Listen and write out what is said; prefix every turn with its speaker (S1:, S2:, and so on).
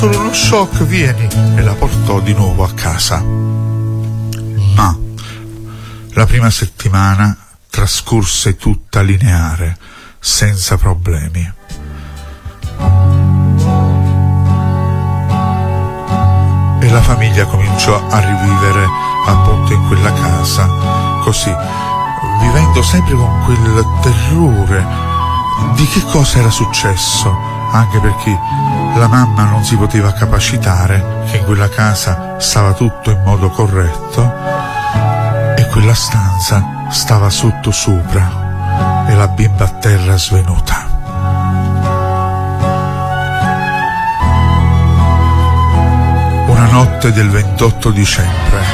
S1: Solo uno shock, vieni, e la portò di nuovo a casa. Ma la prima settimana trascorse tutta lineare, senza problemi. E la famiglia cominciò a rivivere appunto in quella casa, così, vivendo sempre con quel terrore di che cosa era successo, anche perché la mamma non si poteva capacitare che in quella casa stava tutto in modo corretto e quella stanza stava sotto sopra e la bimba a terra svenuta. Una notte del 28 dicembre